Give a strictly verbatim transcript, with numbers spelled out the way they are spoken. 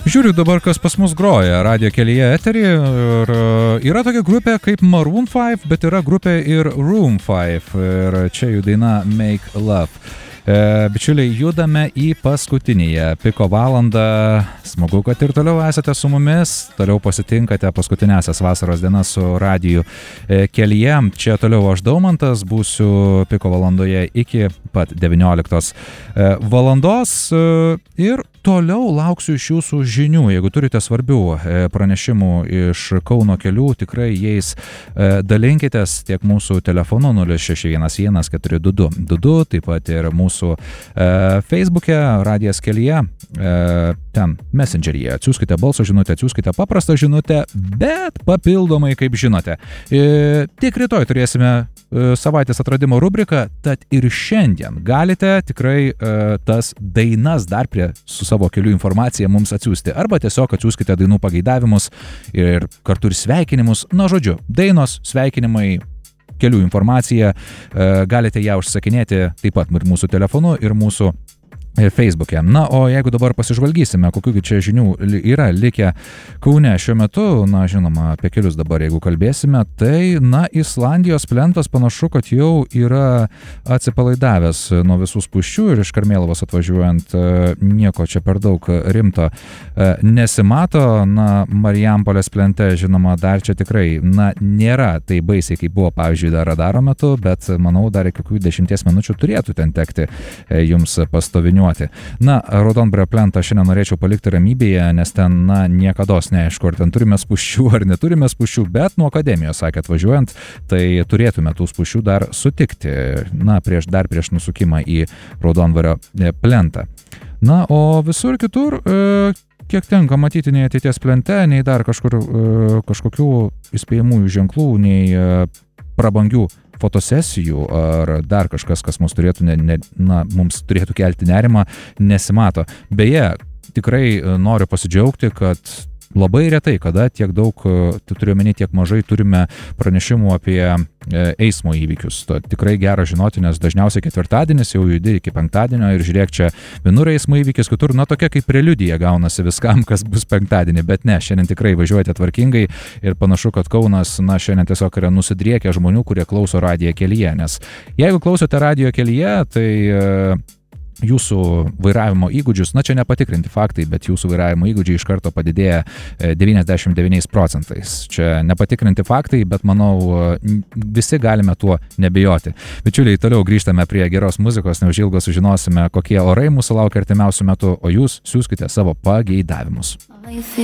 Žiūriu dabar, kas pas mus groja Radio kelyje eterį ir yra tokia grupė kaip Maroon five, bet yra grupė ir Room five ir čia jų daina Make Love. E, bičiuliai, judame į paskutinėje piko valandą. Smagu, kad ir toliau esate su mumis, toliau pasitinkate paskutinėsias vasaros dienas su radiju e, kelyje. Čia toliau aš Daumantas, būsiu piko valandoje iki pat devynioliktos e, valandos e, ir toliau lauksiu iš jūsų žinių. Jeigu turite svarbių e, pranešimų iš Kauno kelių, tikrai jais e, dalinkitės tiek mūsų telefonu nulis šeši vienas vienas keturi du du du du, taip pat ir mūsų e, Facebook'e Radijas kelyje, e, ten Messengeryje. Atsiųskite balso žinutę, atsiųskite paprastą žinutę, bet papildomai, kaip žinote. E, tik rytoj turėsime e, savaitės atradimo rubriką, tad ir šiandien galite tikrai e, tas dainas dar prie su savo kelių informaciją mums atsiųsti. Arba tiesiog atsiųskite dainų pageidavimus ir kartu ir sveikinimus. Na, žodžiu, dainos, sveikinimai, kelių informacija. E, galite ją užsakinėti taip pat ir mūsų telefonu, ir mūsų Facebook'e. Na, o jeigu dabar pasižvalgysime, kokių čia žinių yra likę Kaune šiuo metu, na, žinoma, apie kelius dabar, jeigu kalbėsime, tai, na, Islandijos plentas panašu, kad jau yra atsipalaidavęs nuo visų spūsčių ir iš Karmėlavos atvažiuojant nieko čia per daug rimto nesimato. Na, Marijampolės plente, žinoma, dar čia tikrai, na, nėra tai baisiai, kaip buvo, pavyzdžiui, dar radaro metu, bet, manau, dar iki kokių dešimties minučių turėtų ten tekti jums pastoviniuoti. Na, Raudondvario plentą šiandien norėčiau palikti ramybėje, nes ten, na, niekados neaišku, ar ten turime spūsčių ar neturime spūsčių, bet nuo akademijos, sakė, atvažiuojant, tai turėtume tų spūsčių dar sutikti, na, prieš, dar prieš nusukimą į Raudondvario plentą. Na, o visur kitur, e, kiek tenka matyti nei ateities plente, nei dar kažkur e, kažkokių įspėjamųjų ženklų, nei e, prabangių fotosesijų ar dar kažkas, kas mums turėtų, ne, ne, na, mums turėtų kelti nerimą, nesimato. Beje, tikrai noriu pasidžiaugti, kad labai retai, kada tiek daug, turiu omeny, tiek mažai turime pranešimų apie eismo įvykius. To tikrai gera žinoti, nes dažniausiai ketvirtadienis jau judi iki penktadienio ir žiūrėk, čia vienur eismo įvykis, kitur, na, tokia kaip preliudija gaunasi viskam, kas bus penktadienį, bet ne, šiandien tikrai važiuojate tvarkingai ir panašu, kad Kaunas, na, šiandien tiesiog yra nusidriekę žmonių, kurie klauso radijo kelyje, nes jeigu klausote radijo kelyje, tai jūsų vairavimo įgūdžius, na, čia nepatikrinti faktai, bet jūsų vairavimo įgūdžiai iš karto padidėja devyniasdešimt devyniais procentais. Čia nepatikrinti faktai, bet manau, visi galime tuo nebijoti. Bičiuliai, toliau grįžtame prie geros muzikos, neužilgo sužinosime, kokie orai mūsų laukia artimiausių metų, o jūs siųskite savo pageidavimus.